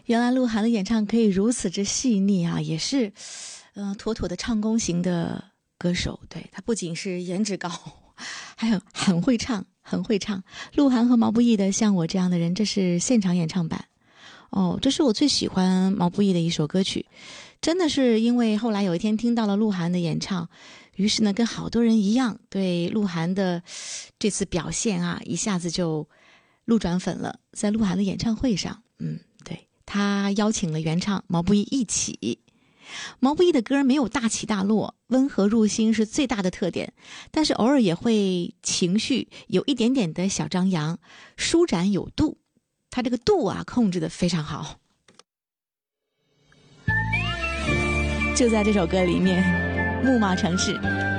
原来鹿晗的演唱可以如此之细腻啊，也是妥妥的唱功型的歌手。对，他不仅是颜值高，还有很会唱，很会唱。鹿晗和毛不易的《像我这样的人》，这是现场演唱版。这是我最喜欢毛不易的一首歌曲，真的是因为后来有一天听到了鹿晗的演唱，于是呢跟好多人一样，对鹿晗的这次表现啊，一下子就路转粉了。在鹿晗的演唱会上，对，他邀请了原唱毛不易一起。毛不易的歌没有大起大落，温和入心是最大的特点，但是偶尔也会情绪有一点点的小张扬，舒展有度，他这个度啊控制得非常好。就在这首歌里面，木马城市